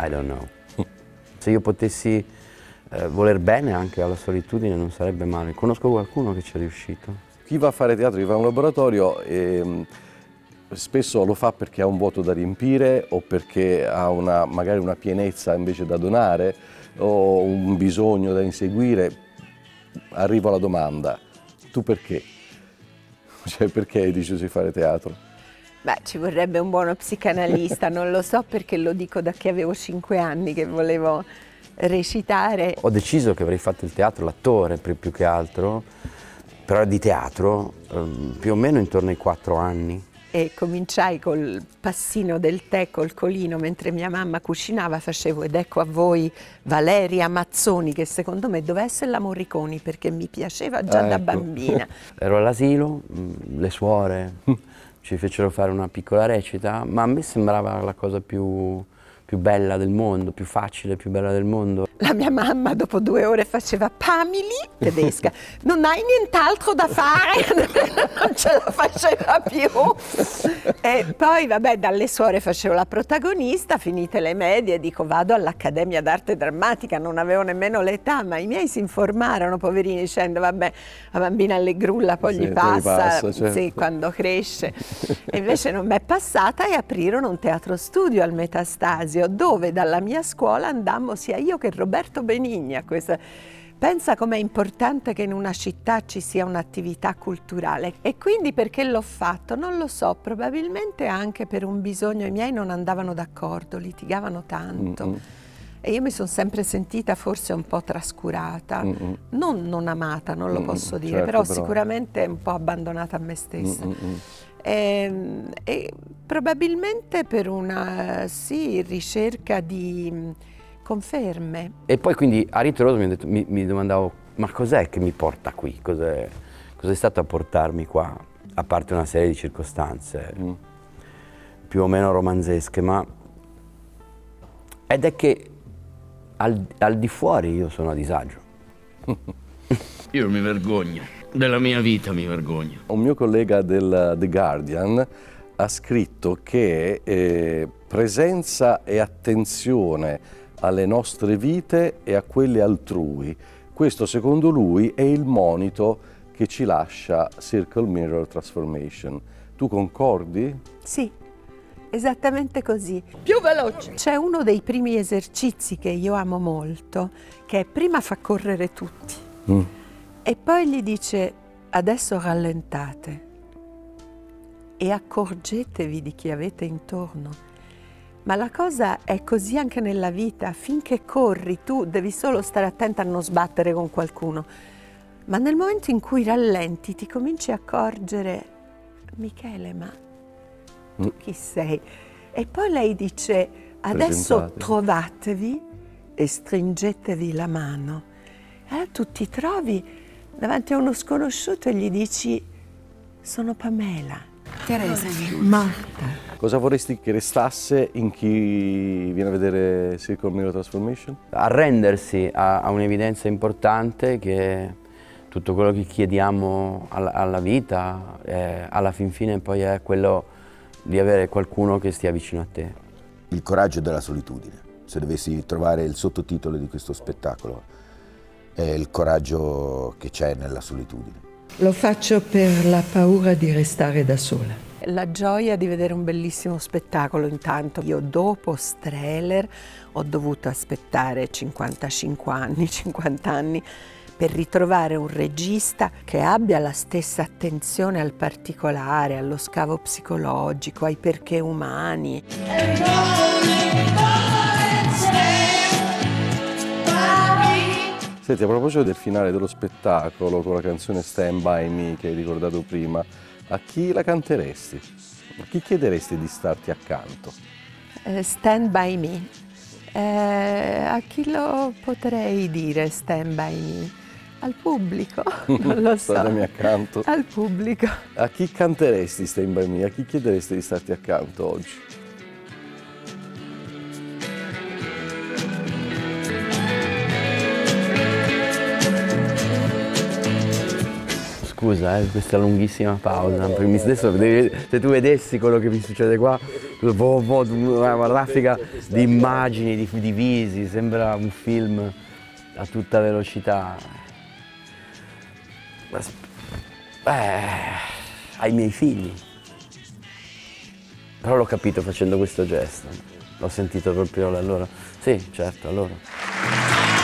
I don't know. Se io potessi voler bene anche alla solitudine non sarebbe male. Conosco qualcuno che ci è riuscito. Chi va a fare teatro, chi va a un laboratorio, spesso lo fa perché ha un vuoto da riempire o perché ha magari una pienezza invece da donare o un bisogno da inseguire. Arrivo alla domanda, tu perché? Cioè, perché hai deciso di fare teatro? Beh, ci vorrebbe un buono psicanalista, non lo so perché lo dico da che avevo 5 anni che volevo recitare. Ho deciso che avrei fatto il teatro, l'attore più che altro, però di teatro più o meno intorno ai 4 anni. E cominciai col passino del tè col colino mentre mia mamma cucinava, facevo ed ecco a voi Valeria Mazzoni, che secondo me doveva essere la Morriconi perché mi piaceva già da bambina. Ero all'asilo, le suore ci fecero fare una piccola recita, ma a me sembrava la cosa più bella del mondo, più facile, più bella del mondo. La mia mamma dopo 2 ore faceva Pamili, tedesca, non hai nient'altro da fare, non ce la faceva più. E poi vabbè, dalle suore facevo la protagonista, finite le medie, dico vado all'Accademia d'Arte Drammatica, non avevo nemmeno l'età, ma i miei si informarono, poverini, dicendo vabbè, la bambina allegrulla poi gli passa, certo. Sì, quando cresce. E invece non mi è passata e aprirono un teatro studio al Metastasio, dove dalla mia scuola andammo sia io che Roberto Benigni a questa. Pensa com'è importante che in una città ci sia un'attività culturale. E quindi perché l'ho fatto? Non lo so, probabilmente anche per un bisogno. I miei non andavano d'accordo, litigavano tanto. E io mi sono sempre sentita forse un po' trascurata, non amata, non lo posso dire, certo, però sicuramente un po' abbandonata a me stessa. E probabilmente per una ricerca di conferme. E poi quindi a ritroso mi domandavo, ma cos'è che mi porta qui? Cos'è stato a portarmi qua? A parte una serie di circostanze più o meno romanzesche, ed è che al di fuori io sono a disagio. Io mi vergogno. Della mia vita mi vergogno. Un mio collega del The Guardian ha scritto che presenza e attenzione alle nostre vite e a quelle altrui, questo secondo lui è il monito che ci lascia Circle Mirror Transformation. Tu concordi? Sì, esattamente così. Più veloce! C'è uno dei primi esercizi che io amo molto, che prima fa correre tutti. E poi gli dice, adesso rallentate e accorgetevi di chi avete intorno. Ma la cosa è così anche nella vita, finché corri tu devi solo stare attenta a non sbattere con qualcuno. Ma nel momento in cui rallenti ti cominci a accorgere, Michele, ma tu chi sei? E poi lei dice, adesso trovatevi e stringetevi la mano. Allora tu ti trovi davanti a uno sconosciuto e gli dici sono Pamela. Teresa. Marta. Cosa vorresti che restasse in chi viene a vedere Circle Mirror Transformation? Arrendersi a un'evidenza importante che tutto quello che chiediamo alla vita alla fin fine poi è quello di avere qualcuno che stia vicino a te. Il coraggio della solitudine. Se dovessi trovare il sottotitolo di questo spettacolo, è il coraggio che c'è nella solitudine. Lo faccio per la paura di restare da sola. La gioia di vedere un bellissimo spettacolo intanto. Io dopo Strehler ho dovuto aspettare 55 anni, 50 anni per ritrovare un regista che abbia la stessa attenzione al particolare, allo scavo psicologico, ai perché umani. Senti, a proposito del finale dello spettacolo con la canzone Stand By Me che hai ricordato prima, a chi la canteresti? A chi chiederesti di starti accanto? Stand By Me. A chi lo potrei dire Stand By Me? Al pubblico? Non lo so. Statemi accanto. Al pubblico. A chi canteresti Stand By Me? A chi chiederesti di starti accanto oggi? Scusa, questa lunghissima pausa. Adesso se tu vedessi quello che mi succede qua, una raffica di immagini, di visi, sembra un film a tutta velocità. Ai miei figli. Però l'ho capito facendo questo gesto, l'ho sentito proprio da loro. Sì, certo, a loro.